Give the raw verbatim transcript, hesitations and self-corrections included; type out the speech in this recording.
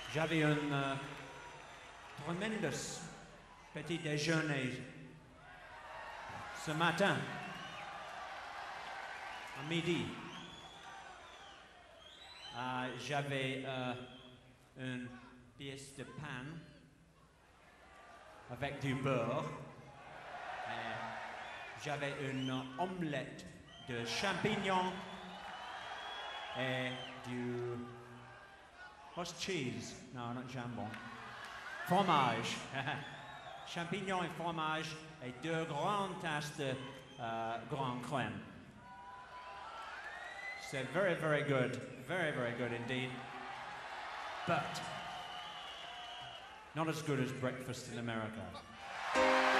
J'avais un euh, tremendous petit déjeuner ce matin, à midi. Euh, j'avais euh, une pièce de pain avec du beurre. Et j'avais une omelette de champignons et du... What's cheese? No, not jambon. Fromage. Champignons et fromage et deux grandes tasses de uh, grand crème. C'est very, very good. Very, very good indeed. But not as good as breakfast in America.